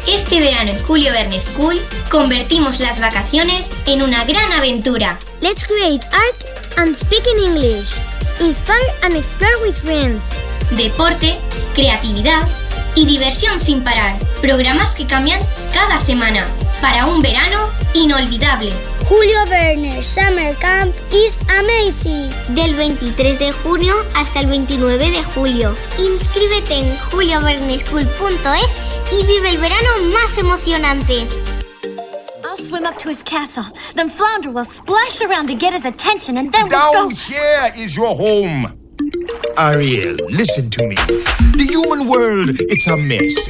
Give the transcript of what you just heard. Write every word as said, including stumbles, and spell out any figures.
Este verano en Julio Verne School convertimos las vacaciones en una gran aventura. Let's create art and speak in English. Inspire and explore with friends. Deporte, creatividad y diversión sin parar. Programas que cambian cada semana para un verano inolvidable. Julio Verne Summer Camp is amazing. Del veintitrés de junio hasta el veintinueve de julio. Inscríbete en julio verne school punto es y vive el verano más emocionante. I'll swim up to his castle, then Flounder will splash around to get his attention, and then Down we'll go... here is your home. Ariel, listen to me. The human world, it's a mess.